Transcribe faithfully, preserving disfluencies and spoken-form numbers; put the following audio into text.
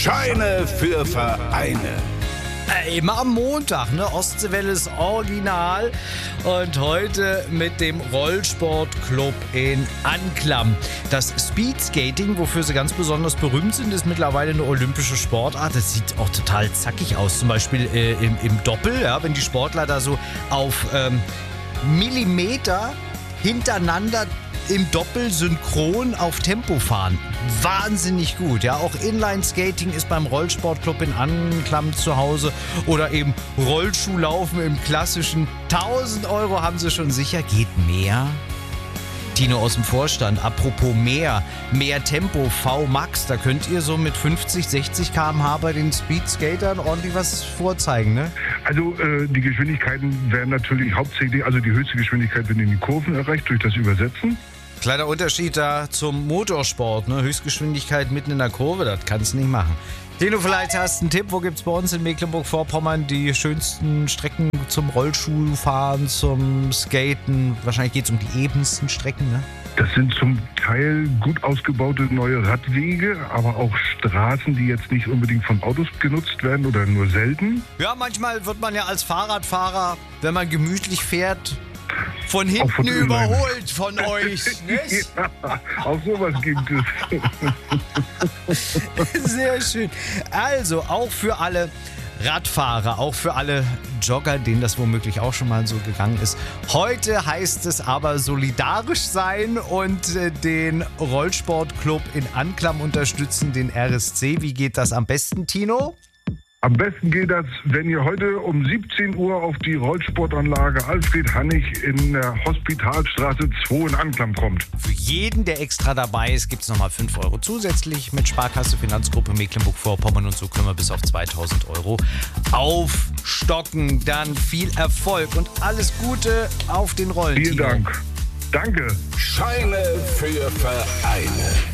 Scheine für Vereine. Äh, Immer am Montag, ne? Ostseewelle ist Original. Und heute mit dem Rollsportclub in Anklam. Das Speedskating, wofür sie ganz besonders berühmt sind, ist mittlerweile eine olympische Sportart. Das sieht auch total zackig aus. Zum Beispiel äh, im, im Doppel, ja, wenn die Sportler da so auf ähm, Millimeter hintereinander im Doppel synchron auf Tempo fahren. Wahnsinnig gut. Ja, auch Inline-Skating ist beim Rollsportclub in Anklam zu Hause. Oder eben Rollschuhlaufen im klassischen. tausend Euro haben sie schon sicher. Geht mehr? Tino aus dem Vorstand. Apropos mehr. Mehr Tempo, V-Max. Da könnt ihr so mit fünfzig, sechzig Kilometer pro Stunde bei den Speedskatern ordentlich was vorzeigen, ne? Also äh, die Geschwindigkeiten werden natürlich hauptsächlich, also die höchste Geschwindigkeit wird in den Kurven erreicht durch das Übersetzen. Kleiner Unterschied da zum Motorsport, ne? Höchstgeschwindigkeit mitten in der Kurve, das kannst du nicht machen. Tino, vielleicht hast du einen Tipp, wo gibt es bei uns in Mecklenburg-Vorpommern die schönsten Strecken zum Rollschuhfahren, zum Skaten? Wahrscheinlich geht es um die ebensten Strecken, ne? Das sind zum Teil gut ausgebaute neue Radwege, aber auch Straßen, die jetzt nicht unbedingt von Autos genutzt werden oder nur selten. Ja, manchmal wird man ja als Fahrradfahrer, wenn man gemütlich fährt, von hinten von überholt von euch, nicht? Ja, auch sowas gibt es. Sehr schön. Also, auch für alle Radfahrer, auch für alle Jogger, denen das womöglich auch schon mal so gegangen ist. Heute heißt es aber solidarisch sein und äh, den Rollsportclub in Anklam unterstützen, den R S C. Wie geht das am besten, Tino? Am besten geht das, wenn ihr heute um siebzehn Uhr auf die Rollsportanlage Alfred Hannig in der Hospitalstraße zwei in Anklam kommt. Für jeden, der extra dabei ist, gibt es nochmal fünf Euro zusätzlich mit Sparkasse Finanzgruppe Mecklenburg-Vorpommern und so können wir bis auf zweitausend Euro aufstocken. Dann viel Erfolg und alles Gute auf den Rollen. Vielen Tino. Dank. Danke. Scheine für Vereine.